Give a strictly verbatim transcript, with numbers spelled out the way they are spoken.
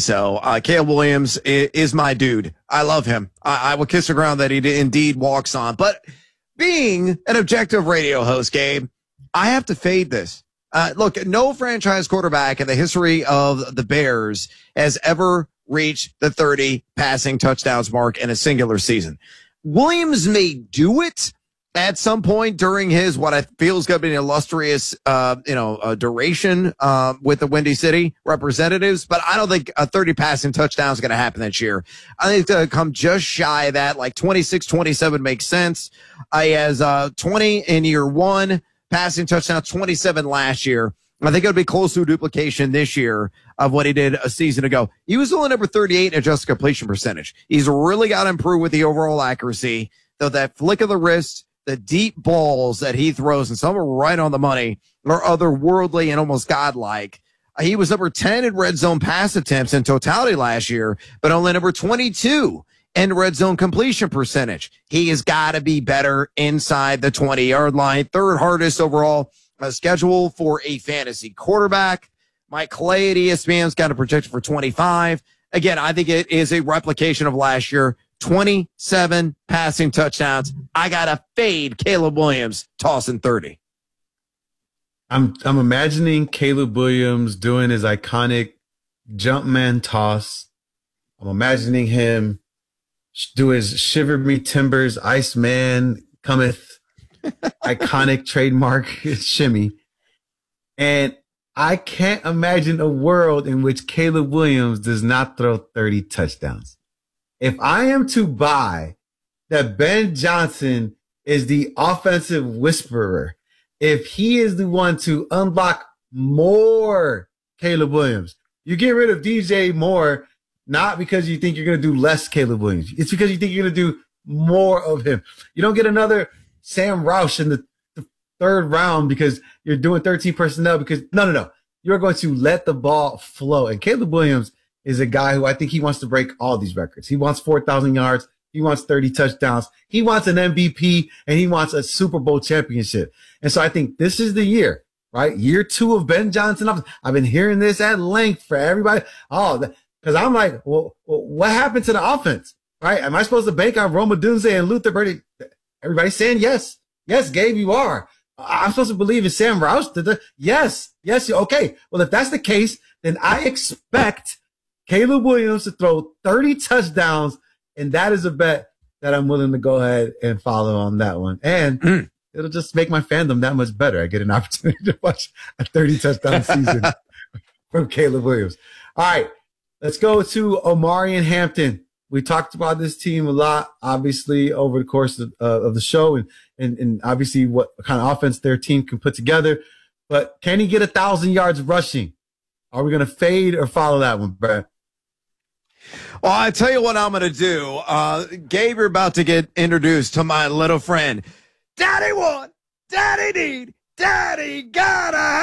So uh, Caleb Williams is, is my dude. I love him. I, I will kiss the ground that he d- indeed walks on. But being an objective radio host, Gabe, I have to fade this. Uh, look, no franchise quarterback in the history of the Bears has ever reached the thirty passing touchdowns mark in a singular season. Williams may do it at some point during his, what I feel is going to be an illustrious, uh, you know, uh, duration, uh, with the Windy City Representatives, but I don't think a thirty passing touchdown is going to happen this year. I think it's going to come just shy of that, like twenty-six, twenty-seven makes sense. Uh, he has, uh, twenty in year one, passing touchdown, twenty-seven last year. I think it'll be close to a duplication this year of what he did a season ago. He was only number thirty-eight in adjusted completion percentage. He's really got to improve with the overall accuracy, though that flick of the wrist, the deep balls that he throws, and some are right on the money, are otherworldly and almost godlike. He was number ten in red zone pass attempts in totality last year, but only number twenty-two in red zone completion percentage. He has got to be better inside the twenty-yard line. Third hardest overall uh, schedule for a fantasy quarterback. Mike Clay at E S P N's got a projection for twenty-five. Again, I think it is a replication of last year. twenty-seven passing touchdowns. I got to fade Caleb Williams tossing thirty. I'm I'm imagining Caleb Williams doing his iconic jump man toss. I'm imagining him do his shiver me timbers, Iceman cometh, iconic trademark shimmy. And I can't imagine a world in which Caleb Williams does not throw thirty touchdowns. If I am to buy that Ben Johnson is the offensive whisperer, if he is the one to unlock more Caleb Williams, you get rid of D J Moore, not because you think you're going to do less Caleb Williams. It's because you think you're going to do more of him. You don't get another Sam Roush in the, the third round because you're doing thirteen personnel because no, no, no. You're going to let the ball flow. And Caleb Williams is a guy who I think he wants to break all these records. He wants four thousand yards. He wants thirty touchdowns. He wants an M V P and he wants a Super Bowl championship. And so I think this is the year, right? Year two of Ben Johnson. I've been hearing this at length for everybody. Oh, because I'm like, well, what happened to the offense, right? Am I supposed to bank on Roma Dunze and Luther Burden? Everybody's saying yes. Yes, Gabe, you are. I'm supposed to believe in Sam Roush. Yes. Yes. Okay. Well, if that's the case, then I expect Caleb Williams to throw thirty touchdowns, and that is a bet that I'm willing to go ahead and follow on that one. And mm. it'll just make my fandom that much better. I get an opportunity to watch a thirty touchdown season from Caleb Williams. All right, let's go to Omarion Hampton. We talked about this team a lot, obviously, over the course of, uh, of the show, and, and and obviously what kind of offense their team can put together. But can he get a thousand yards rushing? Are we going to fade or follow that one, Brad? Well, I tell you what I'm going to do. Uh, Gabe, you're about to get introduced to my little friend. Daddy want, daddy need, daddy gotta